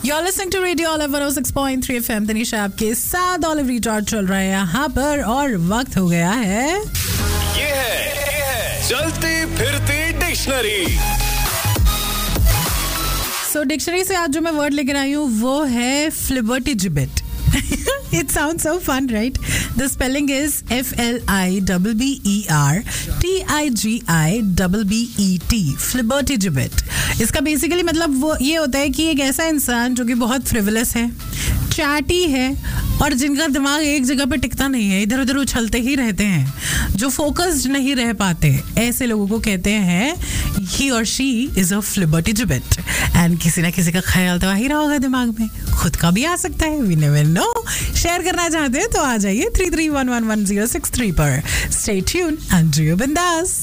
You're listening to Radio Olive 106.3 FM. Tanisha आपके साथ olive recharge चल रहा है यहाँ पर और वक्त हो गया है ये है चलती फिरती डिक्शनरी। सो डिक्शनरी से आज जो मैं वर्ड लेकर आई हूँ वो है फ्लिबर्टिजिबिट. It sounds so fun, right? The spelling is FLIBBERTIGIBBET. Flibbertigibbet. इसका बेसिकली मतलब वो ये होता है कि एक ऐसा इंसान जो कि बहुत फ्रिवलस है, चैटी है और जिनका दिमाग एक जगह पे टिकता नहीं है, इधर उधर उछलते ही रहते हैं, जो फोकस्ड नहीं रह पाते, ऐसे लोगों को कहते हैं he or she is a flibbertigibbet. And किसी ना किसी का ख्याल तो आ ही रहा होगा दिमाग में, खुद का भी आ सकता है, we never know. शेयर करना चाहते हैं तो आ जाइए 33111063 पर. Stay tuned and do your bindas.